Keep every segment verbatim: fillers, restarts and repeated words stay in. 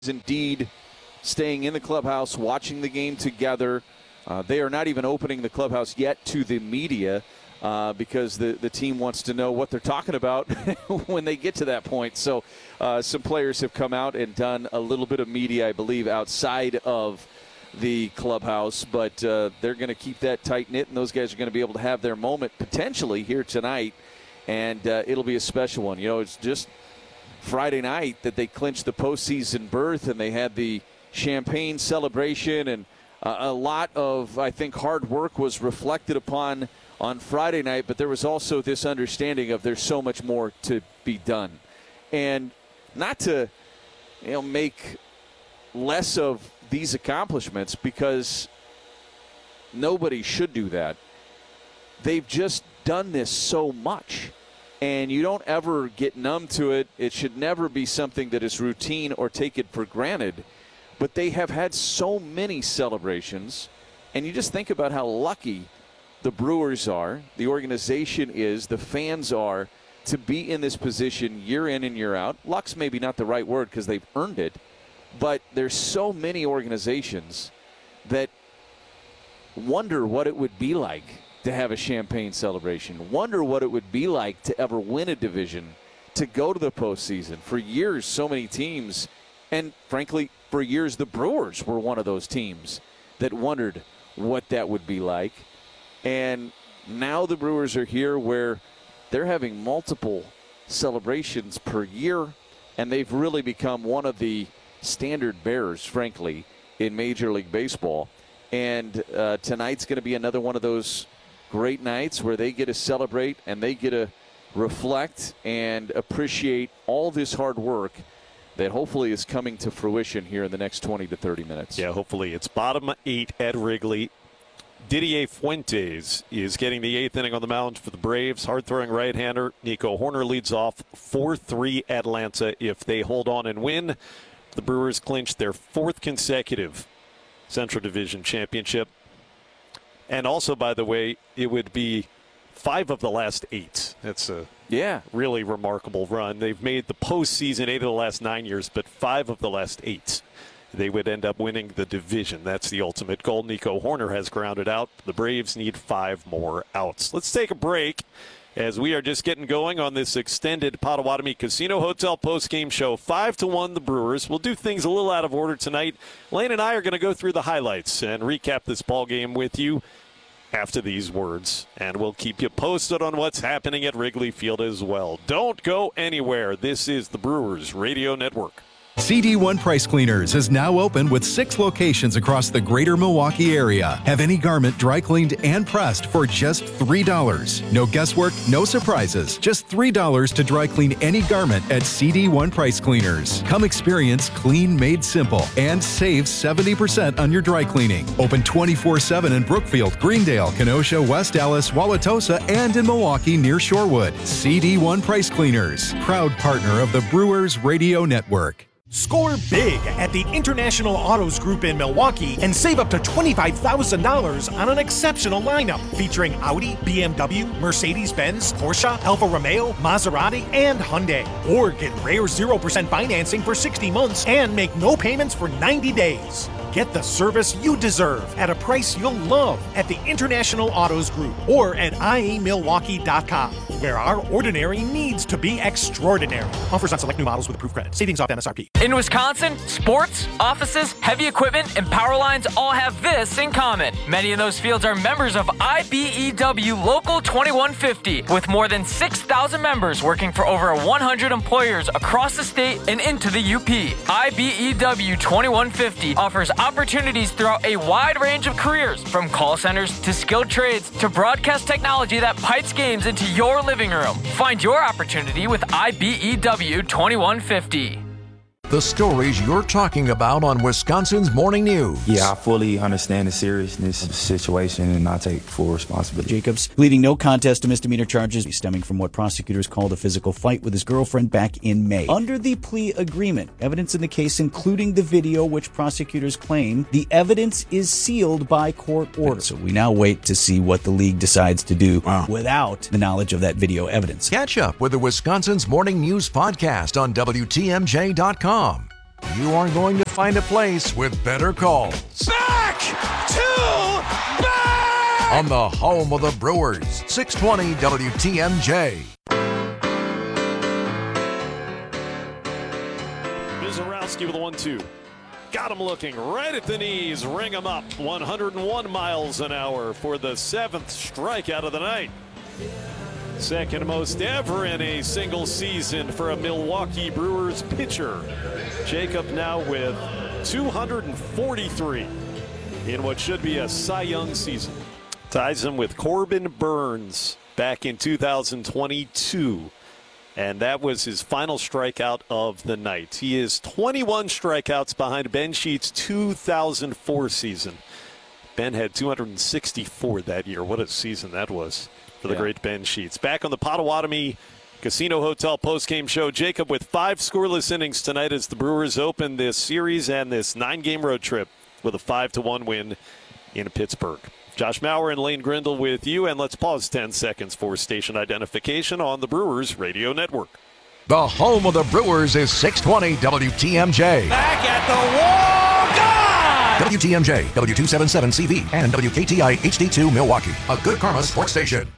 indeed staying in the clubhouse, watching the game together. Uh, they are not even opening the clubhouse yet to the media uh, because the, the team wants to know what they're talking about when they get to that point. So uh, some players have come out and done a little bit of media, I believe, outside of the clubhouse, but uh, they're going to keep that tight-knit, and those guys are going to be able to have their moment potentially here tonight, and uh, it'll be a special one. You know, it's just Friday night that they clinched the postseason berth, and they had the champagne celebration, and uh, a lot of, I think, hard work was reflected upon on Friday night, but there was also this understanding of there's so much more to be done. And not to, you know, make less of these accomplishments, because nobody should do that. They've just done this so much, and you don't ever get numb to it. It should never be something that is routine or take it for granted. But they have had so many celebrations, and you just think about how lucky the Brewers are, the organization is, the fans are, to be in this position year in and year out. Luck's maybe not the right word because they've earned it, but there's so many organizations that wonder what it would be like to have a champagne celebration, wonder what it would be like to ever win a division, to go to the postseason. For years, so many teams, and frankly, for years, the Brewers were one of those teams that wondered what that would be like. And now the Brewers are here where they're having multiple celebrations per year, and they've really become one of the standard bearers, frankly, in Major League Baseball. And uh, tonight's going to be another one of those great nights where they get to celebrate and they get to reflect and appreciate all this hard work that hopefully is coming to fruition here in the next twenty to thirty minutes. Yeah, hopefully. It's bottom eight at Wrigley. Didier Fuentes is getting the eighth inning on the mound for the Braves. Hard-throwing right-hander Nico Hoerner leads off four three Atlanta. If they hold on and win, the Brewers clinch their fourth consecutive Central Division championship. And also, by the way, it would be five of the last eight. That's a yeah, really remarkable run. They've made the postseason eight of the last nine years, but five of the last eight, they would end up winning the division. That's the ultimate goal. Nico Hoerner has grounded out. The Braves need five more outs. Let's take a break as we are just getting going on this extended Potawatomi Casino Hotel postgame show. Five to one, the Brewers. We'll do things a little out of order tonight. Lane and I are going to go through the highlights and recap this ball game with you after these words, and we'll keep you posted on what's happening at Wrigley Field as well. Don't go anywhere. This is the Brewers Radio Network. C D one Price Cleaners is now open with six locations across the greater Milwaukee area. Have any garment dry cleaned and pressed for just three dollars. No guesswork, no surprises. Just three dollars to dry clean any garment at C D one Price Cleaners. Come experience clean made simple and save seventy percent on your dry cleaning. Open twenty-four seven in Brookfield, Greendale, Kenosha, West Allis, Wauwatosa, and in Milwaukee near Shorewood. C D one Price Cleaners, proud partner of the Brewers Radio Network. Score big at the International Autos Group in Milwaukee and save up to twenty-five thousand dollars on an exceptional lineup featuring Audi, B M W, Mercedes-Benz, Porsche, Alfa Romeo, Maserati, and Hyundai. Or get rare zero percent financing for sixty months and make no payments for ninety days. Get the service you deserve at a price you'll love at the International Autos Group or at I A Milwaukee dot com, where our ordinary needs to be extraordinary. Offers on select new models with approved credit. Savings off M S R P. In Wisconsin, sports, offices, heavy equipment, and power lines all have this in common. Many of those fields are members of I B E W Local twenty-one fifty, with more than six thousand members working for over one hundred employers across the state and into the U P. I B E W twenty-one fifty offers opportunities throughout a wide range of careers, from call centers to skilled trades to broadcast technology that pipes games into your living room. Find your opportunity with I B E W twenty-one fifty. The stories you're talking about on Wisconsin's Morning News. Yeah, I fully understand the seriousness of the situation, and I take full responsibility. Jacobs pleading no contest to misdemeanor charges stemming from what prosecutors called a physical fight with his girlfriend back in May. Under the plea agreement, evidence in the case, including the video, which prosecutors claim the evidence is sealed by court order. So we now wait to see what the league decides to do wow. without the knowledge of that video evidence. Catch up with the Wisconsin's Morning News podcast on W T M J dot com. You are going to find a place with better calls. Back to back! On the home of the Brewers, six twenty W T M J. Mizorowski with a one two. Got him looking right at the knees. Ring him up. one hundred one miles an hour for the seventh strikeout of the night. Second most ever in a single season for a Milwaukee Brewers pitcher. Jacob now with two hundred forty-three in what should be a Cy Young season. Ties him with Corbin Burns back in two thousand twenty-two. And that was his final strikeout of the night. He is twenty-one strikeouts behind Ben Sheets' two thousand four season. Ben had two hundred sixty-four that year. What a season that was for the yeah. great Ben Sheets. Back on the Potawatomi Casino Hotel postgame show, Jacob with five scoreless innings tonight as the Brewers open this series and this nine-game road trip with a five to one win in Pittsburgh. Josh Maurer and Lane Grindle with you, and let's pause ten seconds for station identification on the Brewers Radio Network. The home of the Brewers is six twenty W T M J. Back at the wall, gone! W T M J, W two seventy-seven C V, and W K T I H D two Milwaukee, a Good Karma sports station.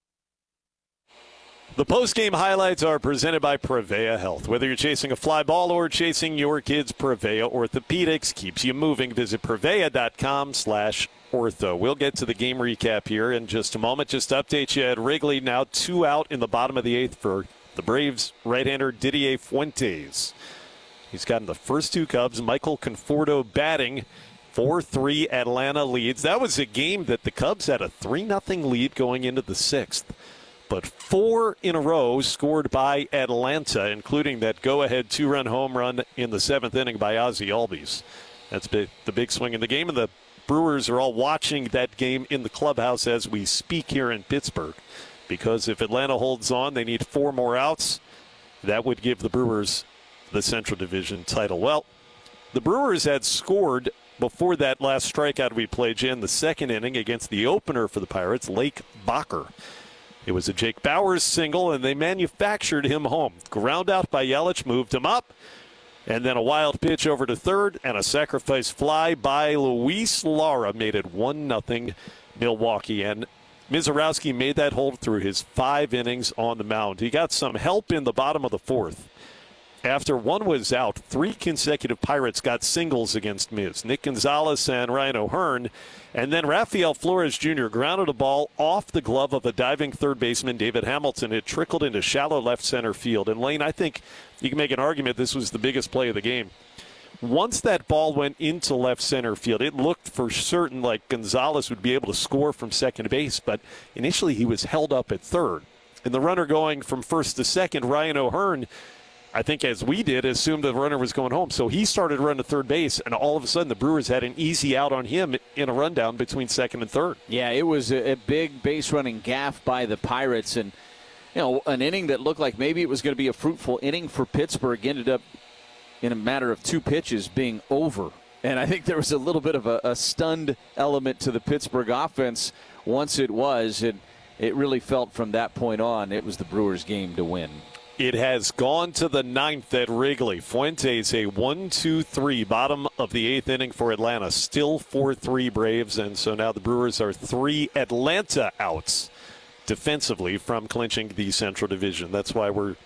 The post-game highlights are presented by Prevea Health. Whether you're chasing a fly ball or chasing your kids, Prevea Orthopedics keeps you moving. Visit Prevea.com slash ortho. We'll get to the game recap here in just a moment. Just to update you at Wrigley, now two out in the bottom of the eighth for the Braves right-hander Didier Fuentes. He's gotten the first two Cubs. Michael Conforto batting. four three Atlanta leads. That was a game that the Cubs had a three nothing lead going into the sixth. But four in a row scored by Atlanta, including that go-ahead two-run home run in the seventh inning by Ozzie Albies. That's big, the big swing in the game, and the Brewers are all watching that game in the clubhouse as we speak here in Pittsburgh. Because if Atlanta holds on, they need four more outs. That would give the Brewers the Central Division title. Well, the Brewers had scored before that last strikeout we played in the second inning against the opener for the Pirates, Lake Bacher. It was a Jake Bauers single, and they manufactured him home. Ground out by Yelich, moved him up, and then a wild pitch over to third, and a sacrifice fly by Luis Lara made it one nothing Milwaukee. And Mizorowski made that hold through his five innings on the mound. He got some help in the bottom of the fourth. After one was out, three consecutive Pirates got singles against Miz. Nick Gonzalez and Ryan O'Hearn. And then Rafael Flores Junior grounded a ball off the glove of a diving third baseman, David Hamilton. It trickled into shallow left center field. And, Lane, I think you can make an argument this was the biggest play of the game. Once that ball went into left center field, it looked for certain like Gonzalez would be able to score from second base. But initially he was held up at third. And the runner going from first to second, Ryan O'Hearn, I think as we did, assumed the runner was going home. So he started running to third base, and all of a sudden the Brewers had an easy out on him in a rundown between second and third. Yeah, it was a, a big base-running gaffe by the Pirates. And, you know, an inning that looked like maybe it was going to be a fruitful inning for Pittsburgh ended up, in a matter of two pitches, being over. And I think there was a little bit of a, a stunned element to the Pittsburgh offense once it was. And it really felt from that point on it was the Brewers' game to win. It has gone to the ninth at Wrigley. Fuentes a one two three, bottom of the eighth inning for Atlanta. Still four three Braves, and so now the Brewers are three Atlanta outs defensively from clinching the Central Division. That's why we're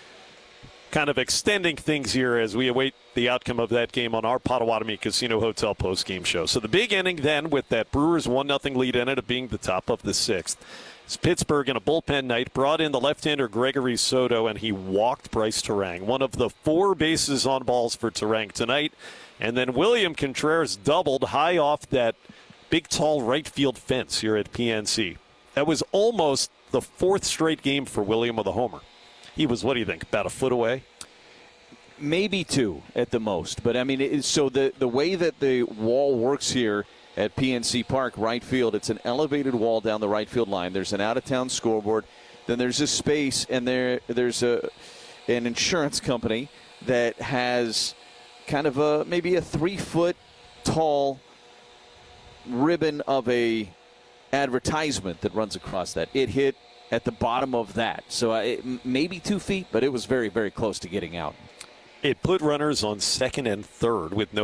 kind of extending things here as we await the outcome of that game on our Potawatomi Casino Hotel postgame show. So the big inning then with that Brewers one nothing lead ended up being the top of the sixth. It's Pittsburgh in a bullpen night, brought in the left-hander Gregory Soto, and he walked Bryce Terang. One of the four bases on balls for Terang tonight. And then William Contreras doubled high off that big, tall right field fence here at P N C. That was almost the fourth straight game for William with a homer. He was, what do you think, about a foot away? Maybe two at the most. But, I mean, it, so the, the way that the wall works here at P N C Park, right field, it's an elevated wall down the right field line. There's an out-of-town scoreboard. Then there's a space, and there there's a an insurance company that has kind of a maybe a three-foot tall ribbon of a advertisement that runs across that. It hit at the bottom of that. So uh, it, maybe two feet, but it was very, very close to getting out. It put runners on second and third with no